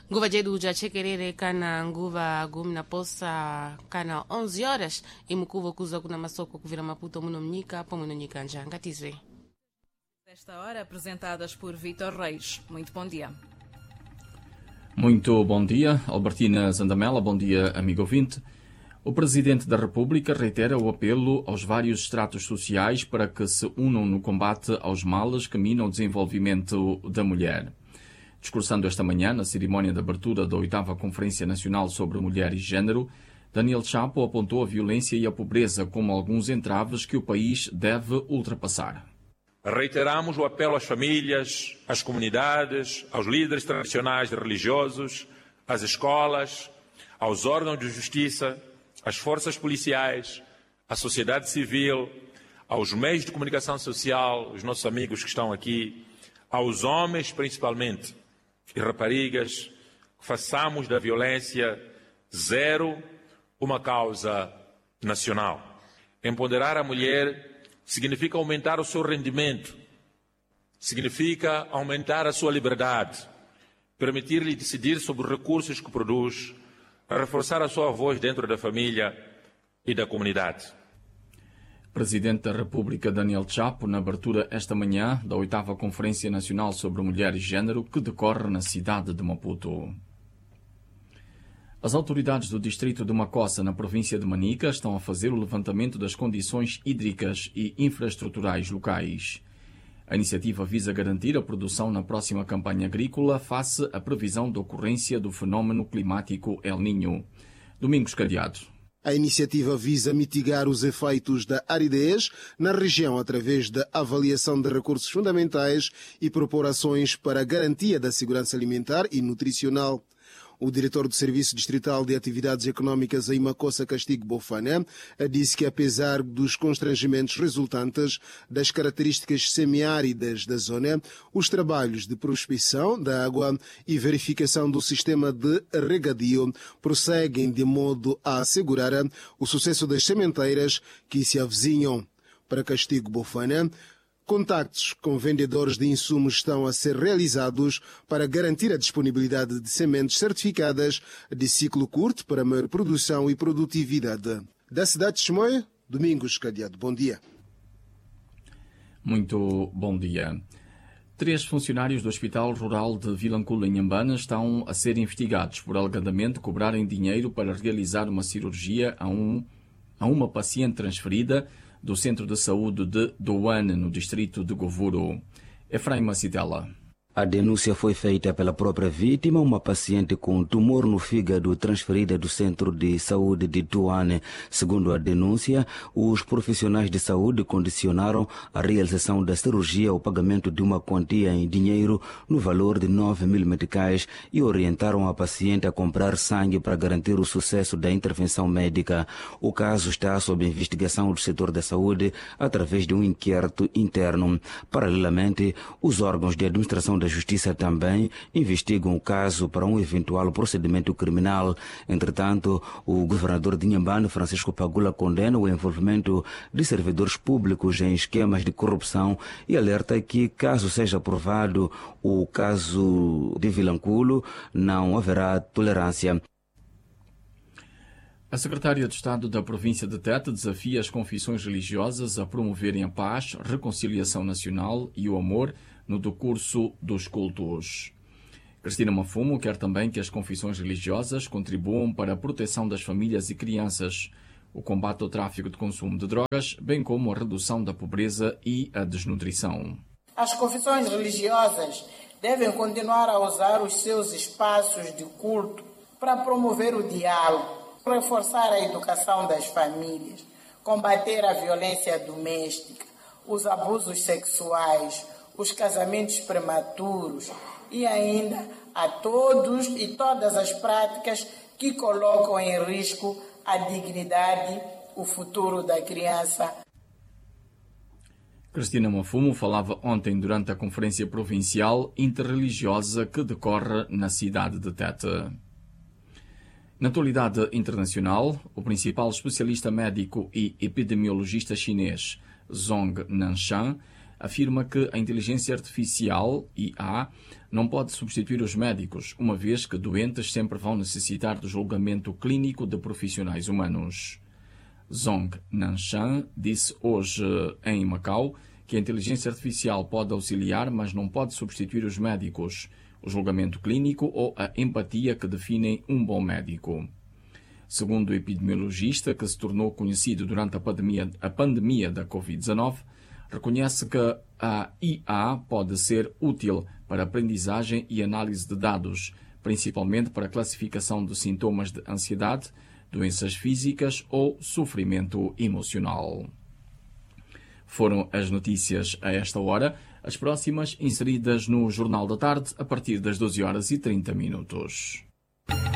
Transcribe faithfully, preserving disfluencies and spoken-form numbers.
Nguva jedu ja chekerere kana nguva gumi na posa kana onze horas imukuva kuza kuna masoko kuvira Maputo muno mnyika pomwe no nyikanja ngatizwe. Esta hora apresentadas por Vítor Reis. Muito bom dia. Muito bom dia, Albertina Zandamela, bom dia, amigo ouvinte. O Presidente da República reitera o apelo aos vários estratos sociais para que se unam no combate aos males que minam o desenvolvimento da mulher. Discursando esta manhã na cerimónia de abertura da oitava Conferência Nacional sobre Mulher e Gênero, Daniel Chapo apontou a violência e a pobreza como alguns entraves que o país deve ultrapassar. Reiteramos o apelo às famílias, às comunidades, aos líderes tradicionais religiosos, às escolas, aos órgãos de justiça, às forças policiais, à sociedade civil, aos meios de comunicação social, os nossos amigos que estão aqui, aos homens principalmente e raparigas, que façamos da violência zero uma causa nacional. Empoderar a mulher significa aumentar o seu rendimento, significa aumentar a sua liberdade, permitir-lhe decidir sobre os recursos que produz, reforçar a sua voz dentro da família e da comunidade. Presidente da República Daniel Chapo, na abertura esta manhã da oitava Conferência Nacional sobre Mulher e Gênero, que decorre na cidade de Maputo. As autoridades do distrito de Macossa, na província de Manica, estão a fazer o levantamento das condições hídricas e infraestruturais locais. A iniciativa visa garantir a produção na próxima campanha agrícola face à previsão de ocorrência do fenómeno climático El Niño. Domingos Cadeado. A iniciativa visa mitigar os efeitos da aridez na região através da avaliação de recursos fundamentais e propor ações para a garantia da segurança alimentar e nutricional. O diretor do Serviço Distrital de Atividades Econômicas em Macossa Castigo Bofana disse que, apesar dos constrangimentos resultantes das características semiáridas da zona, os trabalhos de prospecção da água e verificação do sistema de regadio prosseguem de modo a assegurar o sucesso das sementeiras que se avizinham. Para Castigo Bofana, contactos com vendedores de insumos estão a ser realizados para garantir a disponibilidade de sementes certificadas de ciclo curto para maior produção e produtividade. Da cidade de Chimoio, Domingos Cadeado. Bom dia. Muito bom dia. Três funcionários do Hospital Rural de Vilanculo, em Nhambana, estão a ser investigados por alegadamente cobrarem dinheiro para realizar uma cirurgia a, um, a uma paciente transferida do Centro de Saúde de Douane, no distrito de Govuro. Efraim Macitela. A denúncia foi feita pela própria vítima, uma paciente com tumor no fígado transferida do Centro de Saúde de Douane. Segundo a denúncia, os profissionais de saúde condicionaram a realização da cirurgia ao pagamento de uma quantia em dinheiro no valor de nove mil meticais e orientaram a paciente a comprar sangue para garantir o sucesso da intervenção médica. O caso está sob investigação do setor da saúde através de um inquérito interno. Paralelamente, os órgãos de administração da Justiça também investigam o caso para um eventual procedimento criminal. Entretanto, o governador de Inhambane, Francisco Pagula, condena o envolvimento de servidores públicos em esquemas de corrupção e alerta que, caso seja aprovado o caso de Vilanculo, não haverá tolerância. A secretária de Estado da província de Tete desafia as confissões religiosas a promoverem a paz, reconciliação nacional e o amor no decurso dos cultos. Cristina Mafumo quer também que as confissões religiosas contribuam para a proteção das famílias e crianças, o combate ao tráfico de consumo de drogas, bem como a redução da pobreza e a desnutrição. As confissões religiosas devem continuar a usar os seus espaços de culto para promover o diálogo, reforçar a educação das famílias, combater a violência doméstica, os abusos sexuais, os casamentos prematuros e ainda a todos e todas as práticas que colocam em risco a dignidade, o futuro da criança. Cristina Mafumo falava ontem durante a Conferência Provincial Interreligiosa que decorre na cidade de Tete. Na atualidade internacional, o principal especialista médico e epidemiologista chinês, Zhong Nanshan, afirma que a inteligência artificial, I A, não pode substituir os médicos, uma vez que doentes sempre vão necessitar do julgamento clínico de profissionais humanos. Zhong Nanshan disse hoje em Macau que a inteligência artificial pode auxiliar, mas não pode substituir os médicos, o julgamento clínico ou a empatia que definem um bom médico. Segundo o epidemiologista, que se tornou conhecido durante a pandemia, a pandemia da covid dezenove, reconhece que a I A pode ser útil para aprendizagem e análise de dados, principalmente para a classificação de sintomas de ansiedade, doenças físicas ou sofrimento emocional. Foram as notícias a esta hora, as próximas inseridas no Jornal da Tarde a partir das doze horas e trinta minutos.